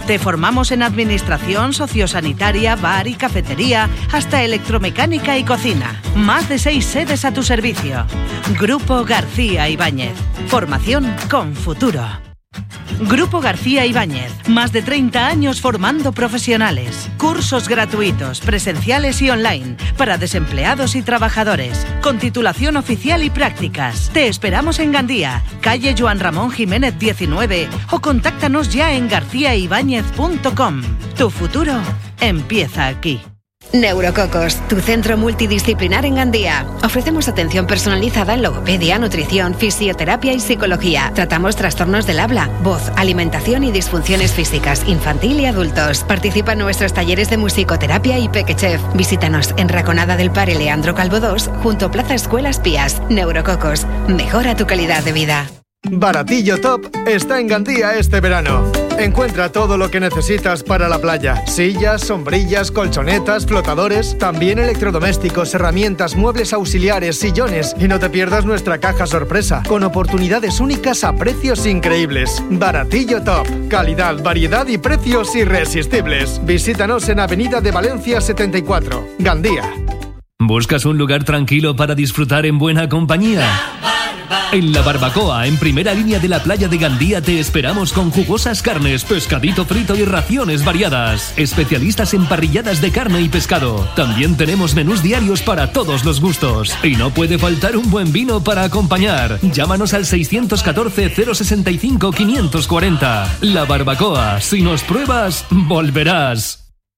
Te formamos en administración, sociosanitaria, bar y cafetería, hasta electromecánica y cocina. Más de 6 sedes a tu servicio. Grupo García Ibáñez. Formación con futuro. Grupo García Ibáñez. Más de 30 años formando profesionales. Cursos gratuitos, presenciales y online, para desempleados y trabajadores, con titulación oficial y prácticas. Te esperamos en Gandía, calle Joan Ramón Jiménez 19, o contáctanos ya en garciaibáñez.com. Tu futuro empieza aquí. Neurococos, tu centro multidisciplinar en Gandía. Ofrecemos atención personalizada en logopedia, nutrición, fisioterapia y psicología. Tratamos trastornos del habla, voz, alimentación y disfunciones físicas, infantil y adultos. Participa en nuestros talleres de musicoterapia y pequechef. Visítanos en Raconada del Pare Leandro Calvo 2, junto a Plaza Escuelas Pías. Neurococos, mejora tu calidad de vida. Baratillo Top está en Gandía este verano. Encuentra todo lo que necesitas para la playa. Sillas, sombrillas, colchonetas, flotadores, también electrodomésticos, herramientas, muebles auxiliares, sillones. Y no te pierdas nuestra caja sorpresa, con oportunidades únicas a precios increíbles. Baratillo Top. Calidad, variedad y precios irresistibles. Visítanos en Avenida de Valencia 74, Gandía. ¿Buscas un lugar tranquilo para disfrutar en buena compañía? En La Barbacoa, en primera línea de la playa de Gandía, te esperamos con jugosas carnes, pescadito frito y raciones variadas. Especialistas en parrilladas de carne y pescado. También tenemos menús diarios para todos los gustos. Y no puede faltar un buen vino para acompañar. Llámanos al 614 065 540. La Barbacoa, si nos pruebas, volverás.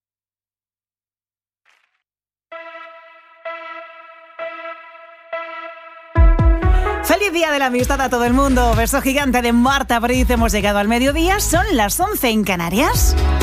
¡Feliz Día de la Amistad a todo el mundo! Beso gigante de Marta Briz. Hemos llegado al mediodía. Son las 11 en Canarias.